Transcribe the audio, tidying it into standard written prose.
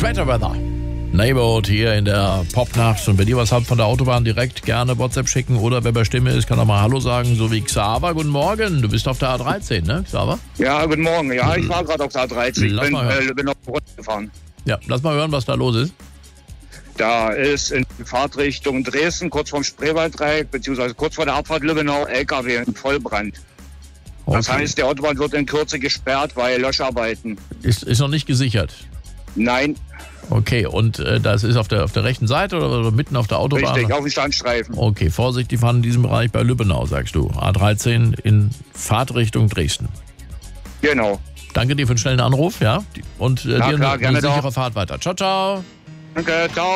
Sweater Weather. Neighborhood hier in der Popnacht. Und wenn ihr was habt von der Autobahn, direkt gerne WhatsApp schicken oder wer bei Stimme ist, kann auch mal Hallo sagen, so wie Xaver. Guten Morgen, du bist auf der A13, ne, Xaver? Ja, guten Morgen. Ja, ich war gerade auf der A13. Ich bin auf Rot gefahren. Ja, lass mal hören, was da los ist. Da ist in Fahrtrichtung Dresden, kurz vorm Spreewalddreieck, beziehungsweise kurz vor der Abfahrt Lübbenau, LKW in Vollbrand. Okay. Das heißt, die Autobahn wird in Kürze gesperrt, weil Löscharbeiten. Ist noch nicht gesichert? Nein. Okay, und das ist auf der rechten Seite oder mitten auf der Autobahn? Richtig, auf dem Standstreifen. Okay, Vorsicht, die fahren in diesem Bereich bei Lübbenau, sagst du. A13 in Fahrtrichtung Dresden. Genau. Danke dir für den schnellen Anruf, ja? Und dir eine sichere Fahrt weiter. Ciao, ciao. Danke, ciao.